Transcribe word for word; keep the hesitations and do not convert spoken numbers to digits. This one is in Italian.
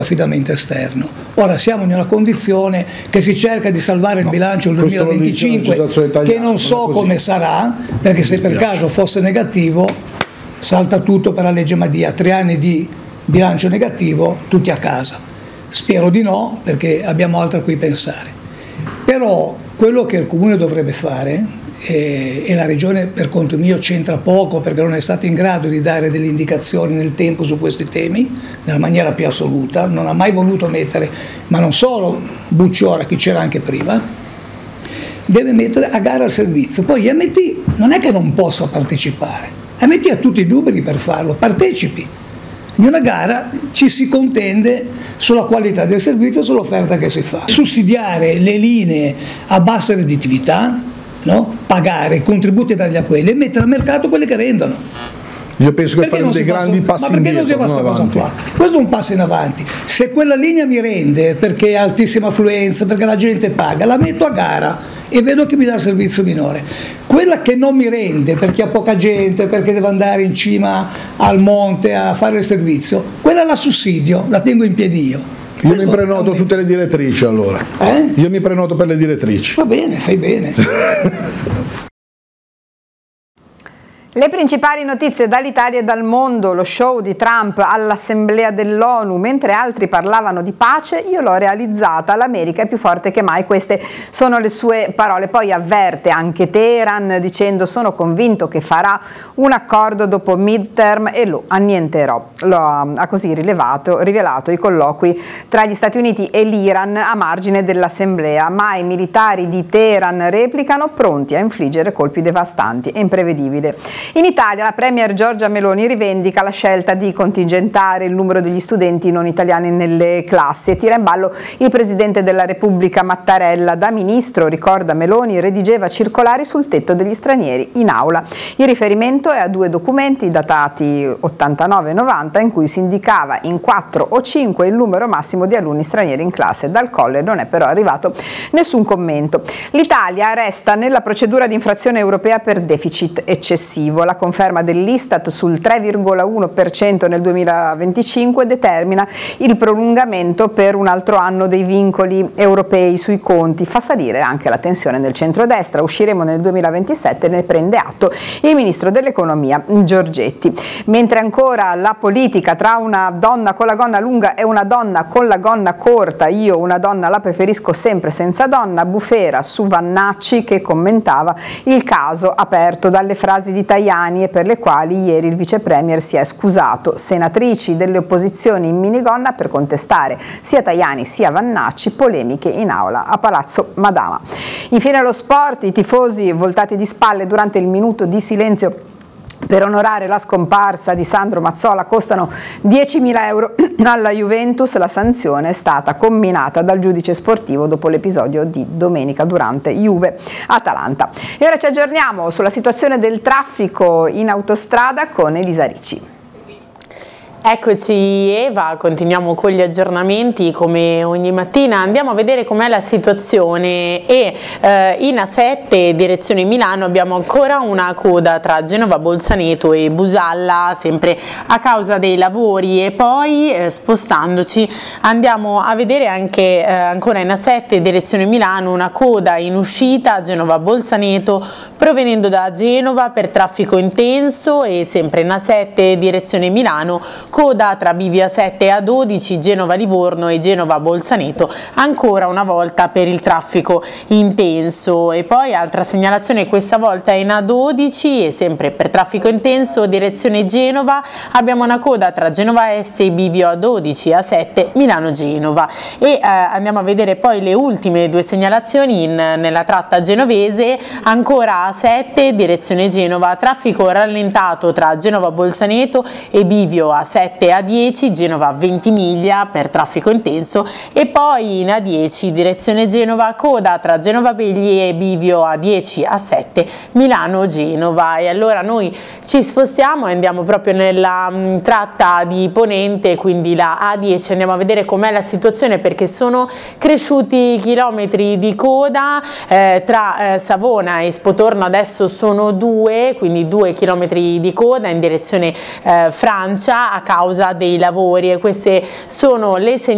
affidamento esterno. Ora siamo in una condizione che si cerca di salvare il no, bilancio del duemilaventicinque, che non so non come sarà, perché se per caso fosse negativo salta tutto per la legge Madia, tre anni di bilancio negativo, tutti a casa. Spero di no, perché abbiamo altro a cui pensare. Però quello che il Comune dovrebbe fare, e, e la Regione per conto mio c'entra poco perché non è stato in grado di dare delle indicazioni nel tempo su questi temi, nella maniera più assoluta, non ha mai voluto mettere, ma non solo Bucciora, chi c'era anche prima, deve mettere a gara il servizio. Poi gli M T non è che non possa partecipare, M T ha tutti i numeri per farlo, partecipi. In una gara ci si contende sulla qualità del servizio e sull'offerta che si fa. Sussidiare le linee a bassa redditività, no? Pagare i contributi e dargli a quelli e mettere al mercato quelle che rendono. Io penso che faremo dei grandi passi ma perché indietro, non si fa questa cosa qua? Questo è un passo in avanti. Se quella linea mi rende perché ha altissima affluenza, perché la gente paga, la metto a gara e vedo che mi dà il servizio minore. Quella che non mi rende perché ha poca gente, perché deve andare in cima al monte a fare il servizio, quella la sussidio, la tengo in piedi io. Io Questo mi prenoto tutte le direttrici allora. Eh? Io mi prenoto per le direttrici. Va bene, fai bene. Le principali notizie dall'Italia e dal mondo, lo show di Trump all'Assemblea dell'ONU, mentre altri parlavano di pace, io l'ho realizzata, l'America è più forte che mai, queste sono le sue parole. Poi avverte anche Teheran dicendo sono convinto che farà un accordo dopo midterm e lo annienterò. Lo ha, ha così rilevato, rivelato i colloqui tra gli Stati Uniti e l'Iran a margine dell'Assemblea, ma i militari di Teheran replicano pronti a infliggere colpi devastanti e imprevedibili. In Italia la Premier Giorgia Meloni rivendica la scelta di contingentare il numero degli studenti non italiani nelle classi e tira in ballo il Presidente della Repubblica Mattarella. Da ministro, ricorda Meloni, redigeva circolari sul tetto degli stranieri in aula. Il riferimento è a due documenti datati ottantanove e novanta in cui si indicava in quattro o cinque il numero massimo di alunni stranieri in classe. Dal Colle non è però arrivato nessun commento. L'Italia resta nella procedura di infrazione europea per deficit eccessivo. La conferma dell'Istat sul tre virgola uno per cento nel duemilaventicinque determina il prolungamento per un altro anno dei vincoli europei sui conti. Fa salire anche la tensione nel centrodestra. Usciremo nel duemilaventisette, ne prende atto il ministro dell'economia Giorgetti. Mentre ancora la politica tra una donna con la gonna lunga e una donna con la gonna corta, io una donna la preferisco sempre senza donna, bufera su Vannacci che commentava il caso aperto dalle frasi di Tajani e per le quali ieri il vice premier si è scusato. Senatrici delle opposizioni in minigonna per contestare sia Tajani sia Vannacci, polemiche in aula a Palazzo Madama. Infine lo sport, i tifosi voltati di spalle durante il minuto di silenzio per onorare la scomparsa di Sandro Mazzola costano diecimila euro alla Juventus. La sanzione è stata comminata dal giudice sportivo dopo l'episodio di domenica durante Juve-Atalanta. E ora ci aggiorniamo sulla situazione del traffico in autostrada con Elisa Ricci. Eccoci Eva, continuiamo con gli aggiornamenti come ogni mattina, andiamo a vedere com'è la situazione e eh, in A sette direzione Milano abbiamo ancora una coda tra Genova Bolzaneto e Busalla, sempre a causa dei lavori, e poi eh, spostandoci andiamo a vedere anche eh, ancora in A sette direzione Milano una coda in uscita Genova Bolzaneto provenendo da Genova per traffico intenso, e sempre in A sette direzione Milano coda tra bivio A sette e A dodici, Genova Livorno e Genova Bolzaneto, ancora una volta per il traffico intenso. E poi altra segnalazione, questa volta in A dodici e sempre per traffico intenso, direzione Genova, abbiamo una coda tra Genova Est e bivio A dodici, A sette Milano Genova. E eh, andiamo a vedere poi le ultime due segnalazioni in, nella tratta genovese, ancora A sette direzione Genova, traffico rallentato tra Genova Bolzaneto e bivio A sette e A dieci, Genova Ventimiglia per traffico intenso, e poi in A dieci direzione Genova coda tra Genova Begli e bivio A dieci A sette Milano Genova. E allora noi ci spostiamo e andiamo proprio nella mh, tratta di Ponente, quindi la A dieci, andiamo a vedere com'è la situazione perché sono cresciuti i chilometri di coda eh, tra eh, Savona e Spotorno, adesso sono due, quindi due chilometri di coda in direzione eh, Francia a causa dei lavori, e queste sono le segnalazioni